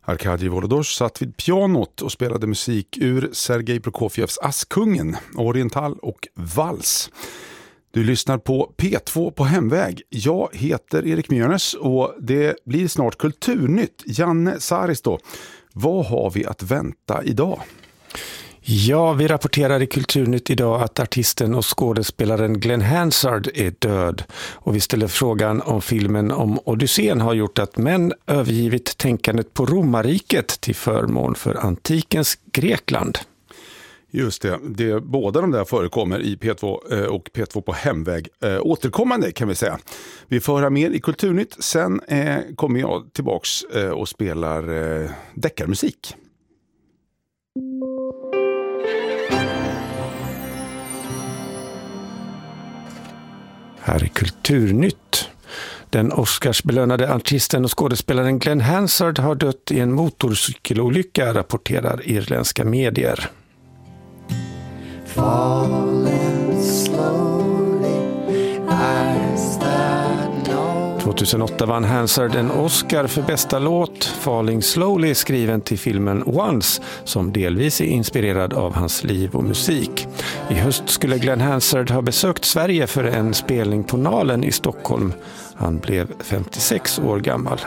Arkadij Volodosj satt vid pianot och spelade musik ur Sergej Prokofjevs Askungen, Oriental och Vals. Du lyssnar på P2 på hemväg. Jag heter Erik Mjörnes och det blir snart Kulturnytt. Janne Saristo, vad har vi att vänta idag? Ja, vi rapporterar i Kulturnytt idag att artisten och skådespelaren Glenn Hansard är död. Och vi ställer frågan om filmen om Odysseen har gjort att män övergivit tänkandet på romarriket till förmån för antikens Grekland. Just det, båda de där förekommer i P2 och P2 på hemväg. Återkommande kan vi säga. Vi får höra mer i Kulturnytt. Sen kommer jag tillbaks och spelar deckarmusik. Här är Kulturnytt. Den Oscarsbelönade artisten och skådespelaren Glenn Hansard har dött i en motorcykelolycka, rapporterar irländska medier. 2008 vann Hansard en Oscar för bästa låt, Falling Slowly, skriven till filmen Once, som delvis är inspirerad av hans liv och musik. I höst skulle Glenn Hansard ha besökt Sverige för en spelning på Nalen i Stockholm. Han blev 56 år gammal.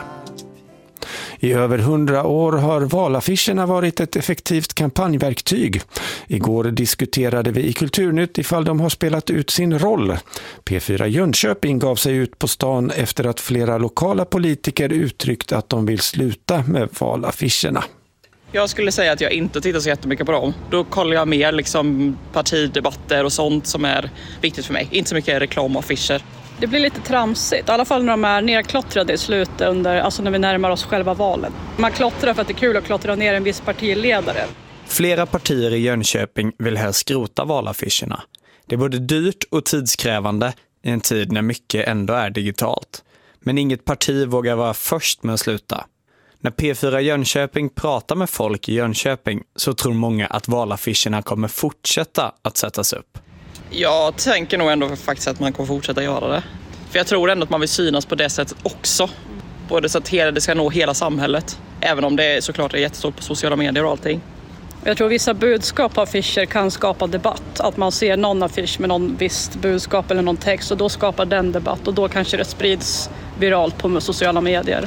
I över 100 år har valaffischerna varit ett effektivt kampanjverktyg. Igår diskuterade vi i Kulturnytt ifall de har spelat ut sin roll. P4 Jönköping gav sig ut på stan efter att flera lokala politiker uttryckt att de vill sluta med valaffischerna. Jag skulle säga att jag inte tittar så jättemycket på dem. Då kollar jag mer partidebatter och sånt som är viktigt för mig. Inte så mycket reklam och affischer. Det blir lite tramsigt, i alla fall när de är nerklottrade i slutet, när vi närmar oss själva valet. Man klottrar för att det är kul att klottra ner en viss partiledare. Flera partier i Jönköping vill helst skrota valaffischerna. Det är både dyrt och tidskrävande i en tid när mycket ändå är digitalt. Men inget parti vågar vara först med att sluta. När P4 Jönköping pratar med folk i Jönköping så tror många att valaffischerna kommer fortsätta att sättas upp. Jag tänker nog ändå faktiskt att man kommer fortsätta göra det. För jag tror ändå att man vill synas på det sättet också. Både så att det ska nå hela samhället. Även om det såklart är jättestort på sociala medier och allting. Jag tror vissa budskap på affischer kan skapa debatt. Att man ser någon affisch med någon visst budskap eller någon text och då skapar den debatt. Och då kanske det sprids viralt på sociala medier.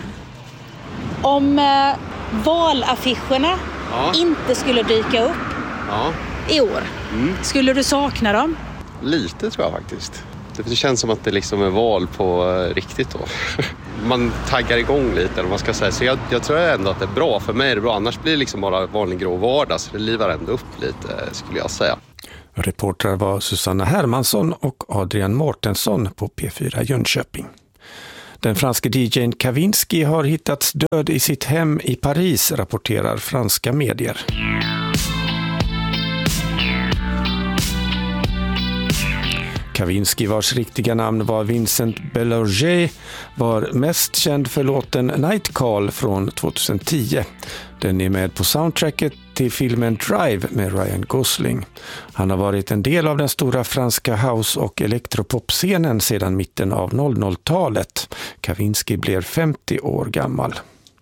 Om valaffischerna inte skulle dyka upp i år, skulle du sakna dem? Lite tror jag faktiskt. Det känns som att det liksom är val på riktigt då. Man taggar igång lite eller man ska säga. Så jag tror ändå att det är bra. För mig är det bra. Annars blir det liksom bara vanlig grå vardag. Så det livar ändå upp lite skulle jag säga. Reportrar var Susanna Hermansson och Adrian Mårtensson på P4 Jönköping. Den franske DJ:n Kavinsky har hittats död i sitt hem i Paris, rapporterar franska medier. Kavinsky, vars riktiga namn var Vincent Bellorger, var mest känd för låten Night Call från 2010. Den är med på soundtracket till filmen Drive med Ryan Gosling. Han har varit en del av den stora franska house- och elektropopscenen sedan mitten av 00-talet. Kavinsky blev 50 år gammal.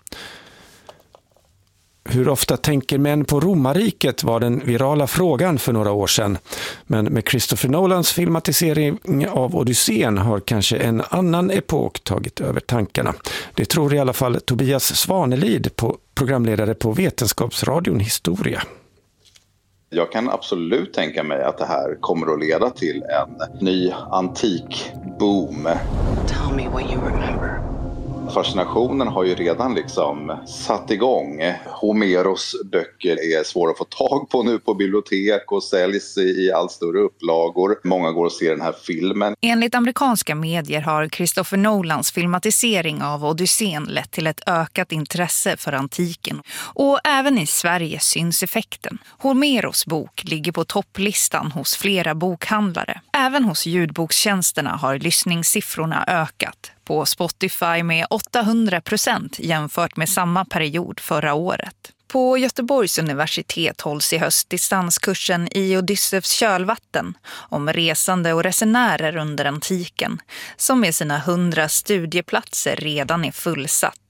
Hur ofta tänker män på romarriket var den virala frågan för några år sedan. Men med Christopher Nolans filmatisering av Odysseen har kanske en annan epok tagit över tankarna. Det tror i alla fall Tobias Svanelid, programledare på Vetenskapsradion Historia. Jag kan absolut tänka mig att det här kommer att leda till en ny antik boom. Tell me what you remember. Fascinationen har ju redan liksom satt igång. Homeros böcker är svåra att få tag på nu på bibliotek och säljs i allt större upplagor. Många går och ser den här filmen. Enligt amerikanska medier har Christopher Nolans filmatisering av Odysseen lett till ett ökat intresse för antiken. Och även i Sverige syns effekten. Homeros bok ligger på topplistan hos flera bokhandlare. Även hos ljudbokstjänsterna har lyssningssiffrorna ökat. På Spotify med 800% jämfört med samma period förra året. På Göteborgs universitet hålls i höst distanskursen i Odysseus kölvatten om resande och resenärer under antiken, som med sina 100 studieplatser redan är fullsatt.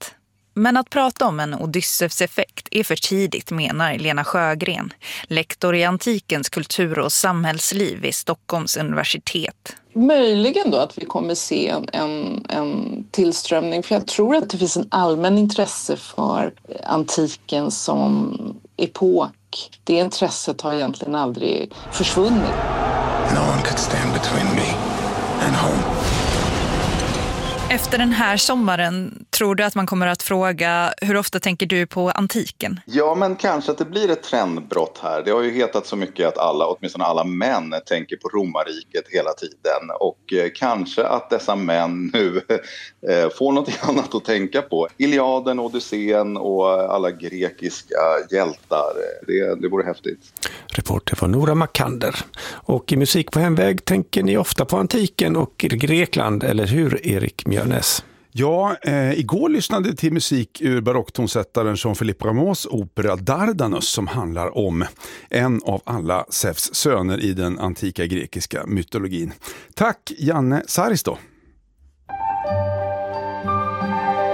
Men att prata om en Odysseus-effekt är för tidigt, menar Lena Sjögren, lektor i antikens kultur- och samhällsliv vid Stockholms universitet. Möjligen då att vi kommer se en tillströmning, för jag tror att det finns en allmän intresse för antiken som epok. Det intresset har egentligen aldrig försvunnit. No one could stand between me and home. Efter den här sommaren, tror du att man kommer att fråga hur ofta tänker du på antiken? Ja, men kanske att det blir ett trendbrott här. Det har ju hetat så mycket att åtminstone alla män tänker på romarriket hela tiden. Och kanske att dessa män nu får något annat att tänka på. Iliaden, Odysseen och alla grekiska hjältar. Det vore häftigt. Reporter var Nora Makander. Och i Musik på hemväg tänker ni ofta på antiken och Grekland, eller hur, Erik Mjörnäs? Ja, igår lyssnade jag till musik ur barocktonsättaren Jean-Philippe Rameaus opera Dardanus, som handlar om en av alla Zeus söner i den antika grekiska mytologin. Tack Janne Saristo.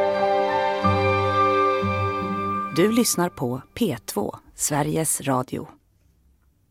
Du lyssnar på P2, Sveriges Radio.